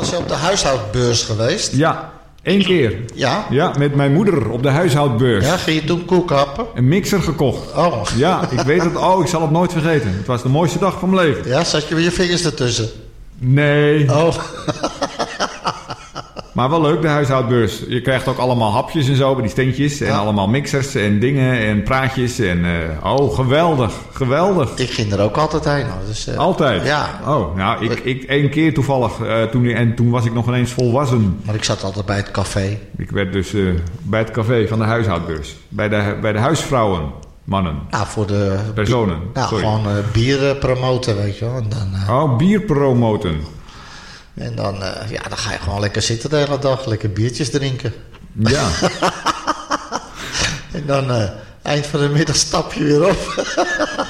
Was je op de huishoudbeurs geweest? Ja, 1 keer. Ja? Ja, met mijn moeder op de huishoudbeurs. Ja, ging je toen koek happen? Een mixer gekocht. Oh. Ja, ik weet het. Oh, ik zal het nooit vergeten. Het was de mooiste dag van mijn leven. Ja, zat je met je vingers ertussen? Nee. Oh. Maar wel leuk, de huishoudbeurs. Je krijgt ook allemaal hapjes en zo bij die steentjes. En allemaal mixers en dingen en praatjes. En geweldig. Geweldig. Ik ging er ook altijd heen. Hoor. Dus, altijd? Ja. Oh, nou, ik 1 keer toevallig. Toen was ik nog ineens volwassen. Maar ik zat altijd bij het café. Ik werd dus bij het café van de huishoudbeurs. Bij de huisvrouwen. Mannen. Nou, voor de... Personen. Nou, sorry. gewoon bier promoten, weet je wel. En dan, bier promoten. En dan ga je gewoon lekker zitten de hele dag. Lekker biertjes drinken. Ja. En dan eind van de middag stap je weer op.